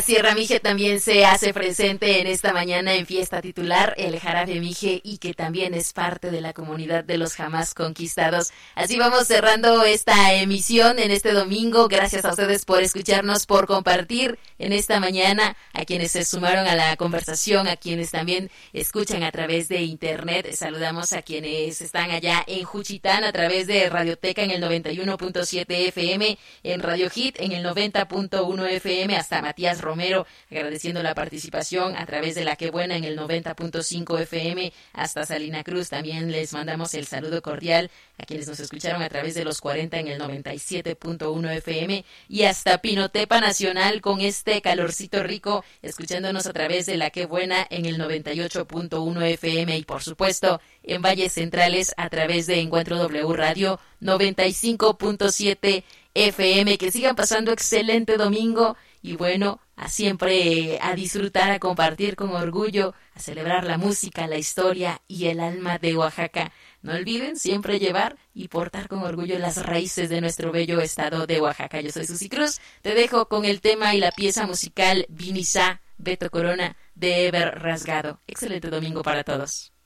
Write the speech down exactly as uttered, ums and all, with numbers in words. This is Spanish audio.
Sierra Mije también se hace presente en esta mañana en fiesta titular, el Jarabe Mije, y que también es parte de la comunidad de los jamás conquistados. Así vamos cerrando esta emisión en este domingo. Gracias a ustedes por escucharnos, por compartir en esta mañana, a quienes se sumaron a la conversación, a quienes también escuchan a través de internet. Saludamos a quienes están allá en Juchitán a través de Radioteca en el noventa y uno punto siete F M, en Radio Hit en el noventa punto uno F M, hasta Matías Romero, agradeciendo la participación a través de La Que Buena en el noventa punto cinco F M, hasta Salina Cruz. También les mandamos el saludo cordial a quienes nos escucharon a través de los cuarenta en el noventa y siete punto uno F M, y hasta Pinotepa Nacional con este calorcito rico, escuchándonos a través de La Que Buena en el noventa y ocho punto uno F M, y por supuesto en Valles Centrales a través de Encuentro W Radio noventa y cinco punto siete F M. Que sigan pasando excelente domingo y bueno, a siempre a disfrutar, a compartir con orgullo, a celebrar la música, la historia y el alma de Oaxaca. No olviden siempre llevar y portar con orgullo las raíces de nuestro bello estado de Oaxaca. Yo soy Susi Cruz, te dejo con el tema y la pieza musical Vinizá, Beto Corona, de Ever Rasgado. Excelente domingo para todos.